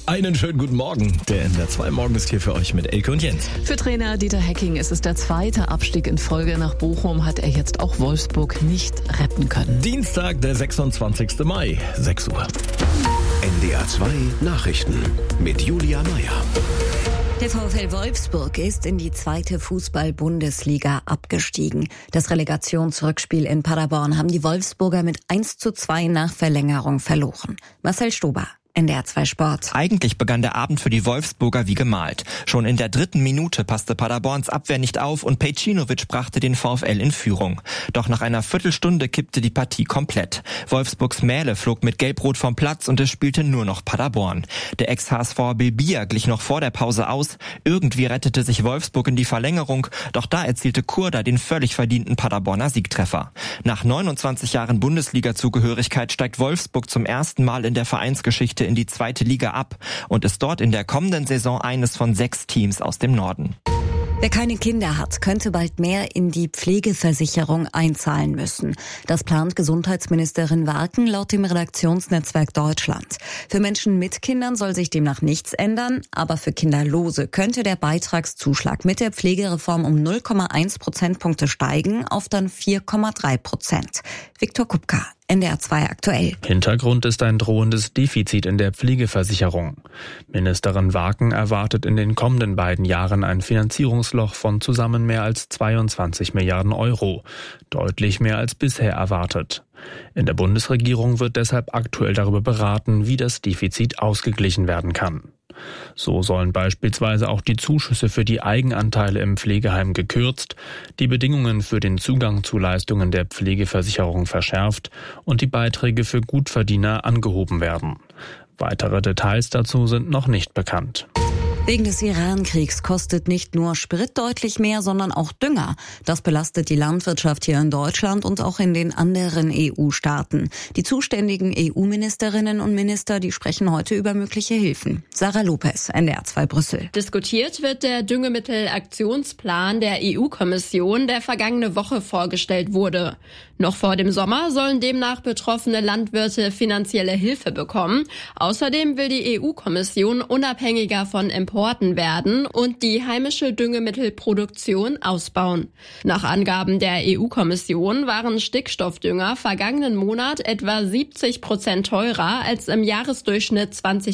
Einen schönen guten Morgen. Der NDR 2 Morgen ist hier für euch mit Elke und Jens. Für Trainer Dieter Hecking ist es der zweite Abstieg in Folge. Nach Bochum hat er jetzt auch Wolfsburg nicht retten können. Dienstag, der 26. Mai, 6 Uhr. NDR 2 Nachrichten mit Julia Meyer. Der VfL Wolfsburg ist in die zweite Fußball-Bundesliga abgestiegen. Das Relegationsrückspiel in Paderborn haben die Wolfsburger mit 1:2 nach Verlängerung verloren. Marcel Stober, NDR 2 Sport. Eigentlich begann der Abend für die Wolfsburger wie gemalt. Schon in der 3. Minute passte Paderborns Abwehr nicht auf und Pejcinovic brachte den VfL in Führung. Doch nach einer Viertelstunde kippte die Partie komplett. Wolfsburgs Mähle flog mit Gelb-Rot vom Platz und es spielte nur noch Paderborn. Der Ex-HSVer Bilbia glich noch vor der Pause aus. Irgendwie rettete sich Wolfsburg in die Verlängerung, doch da erzielte Kurda den völlig verdienten Paderborner Siegtreffer. Nach 29 Jahren Bundesliga-Zugehörigkeit steigt Wolfsburg zum ersten Mal in der Vereinsgeschichte in die zweite Liga ab und ist dort in der kommenden Saison eines von 6 Teams aus dem Norden. Wer keine Kinder hat, könnte bald mehr in die Pflegeversicherung einzahlen müssen. Das plant Gesundheitsministerin Warken laut dem Redaktionsnetzwerk Deutschland. Für Menschen mit Kindern soll sich demnach nichts ändern, aber für Kinderlose könnte der Beitragszuschlag mit der Pflegereform um 0,1 Prozentpunkte steigen auf dann 4,3%. Viktor Kupka, NDR 2 aktuell. Hintergrund ist ein drohendes Defizit in der Pflegeversicherung. Ministerin Warken erwartet in den kommenden beiden Jahren ein Finanzierungsloch von zusammen mehr als 22 Milliarden Euro. Deutlich mehr als bisher erwartet. In der Bundesregierung wird deshalb aktuell darüber beraten, wie das Defizit ausgeglichen werden kann. So sollen beispielsweise auch die Zuschüsse für die Eigenanteile im Pflegeheim gekürzt, die Bedingungen für den Zugang zu Leistungen der Pflegeversicherung verschärft und die Beiträge für Gutverdiener angehoben werden. Weitere Details dazu sind noch nicht bekannt. Wegen des Iran-Kriegs kostet nicht nur Sprit deutlich mehr, sondern auch Dünger. Das belastet die Landwirtschaft hier in Deutschland und auch in den anderen EU-Staaten. Die zuständigen EU-Ministerinnen und Minister, die sprechen heute über mögliche Hilfen. Sarah Lopez, NDR 2 Brüssel. Diskutiert wird der Düngemittelaktionsplan der EU-Kommission, der vergangene Woche vorgestellt wurde. Noch vor dem Sommer sollen demnach betroffene Landwirte finanzielle Hilfe bekommen. Außerdem will die EU-Kommission unabhängiger von Importen werden und die heimische Düngemittelproduktion ausbauen. Nach Angaben der EU-Kommission waren Stickstoffdünger vergangenen Monat etwa 70% teurer als im Jahresdurchschnitt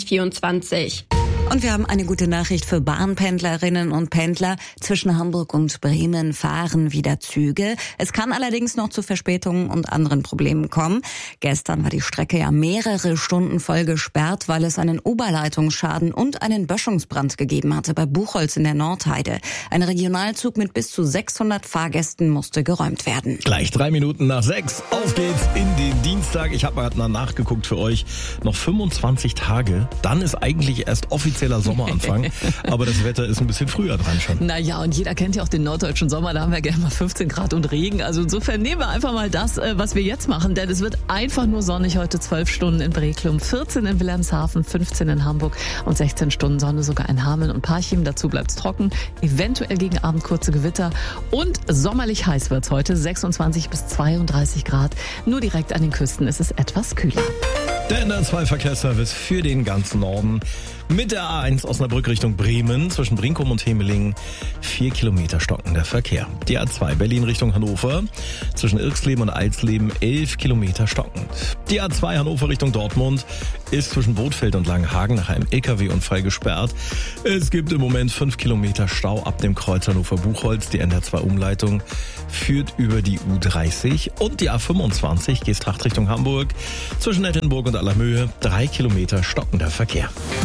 2024. Und wir haben eine gute Nachricht für Bahnpendlerinnen und Pendler. Zwischen Hamburg und Bremen fahren wieder Züge. Es kann allerdings noch zu Verspätungen und anderen Problemen kommen. Gestern war die Strecke ja mehrere Stunden voll gesperrt, weil es einen Oberleitungsschaden und einen Böschungsbrand gegeben hatte bei Buchholz in der Nordheide. Ein Regionalzug mit bis zu 600 Fahrgästen musste geräumt werden. Gleich 3 Minuten nach 6. Auf geht's in den Dienstag. Ich habe mal nachgeguckt für euch. Noch 25 Tage. Dann ist eigentlich erst offizieller Sommeranfang. Aber das Wetter ist ein bisschen früher dran schon. Naja, und jeder kennt ja auch den norddeutschen Sommer. Da haben wir gerne mal 15 Grad und Regen. Also insofern nehmen wir einfach mal das, was wir jetzt machen. Denn es wird einfach nur sonnig heute. 12 Stunden in Breklum, 14 in Wilhelmshaven, 15 in Hamburg und 16 Stunden Sonne sogar in Hameln und Parchim. Dazu bleibt's trocken. Eventuell gegen Abend kurze Gewitter. Und sommerlich heiß wird's heute. 26 bis 32 Grad. Nur direkt an den Küsten ist es etwas kühler. Der NDR 2 Verkehrsservice für den ganzen Norden. Mit der A1 Osnabrück Richtung Bremen, zwischen Brinkum und Hemeling, 4 Kilometer stockender Verkehr. Die A2 Berlin Richtung Hannover, zwischen Irxleben und Alsleben, 11 Kilometer stockend. Die A2 Hannover Richtung Dortmund ist zwischen Bothfeld und Langenhagen nach einem LKW-Unfall gesperrt. Es gibt im Moment 5 Kilometer Stau ab dem Kreuz Hannover-Buchholz. Die NDR 2 Umleitung führt über die U30 und die A25 Geesthacht Richtung Hamburg, zwischen Nettenburg und Allermöhe, 3 Kilometer stockender Verkehr.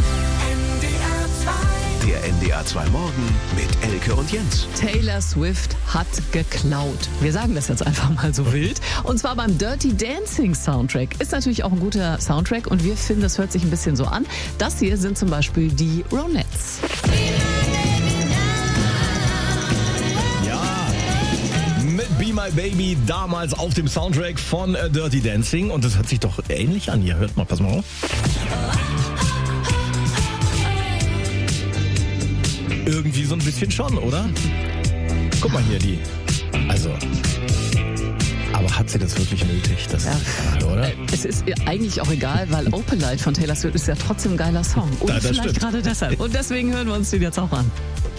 Der NDR 2 Morgen mit Elke und Jens. Taylor Swift hat geklaut. Wir sagen das jetzt einfach mal so wild. Und zwar beim Dirty Dancing Soundtrack. Ist natürlich auch ein guter Soundtrack und wir finden, das hört sich ein bisschen so an. Das hier sind zum Beispiel die Ronettes. Mit Be My Baby, damals auf dem Soundtrack von Dirty Dancing. Und das hört sich doch ähnlich an. Hier, hört mal, pass mal auf. Irgendwie so ein bisschen schon, oder? Guck mal hier, die. Also, Aber hat sie das wirklich nötig? Das ist die Frage, oder? Es ist ihr eigentlich auch egal, weil Open Light von Taylor Swift ist ja trotzdem ein geiler Song. Und Ja, das vielleicht stimmt. gerade deshalb. Und deswegen hören wir uns den jetzt auch an.